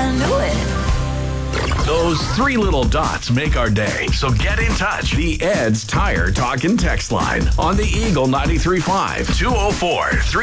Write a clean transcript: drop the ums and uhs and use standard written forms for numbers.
I knew it. Those three little dots make our day. So get in touch. The Ed's Tire Talk and Text line on the Eagle 93.5 204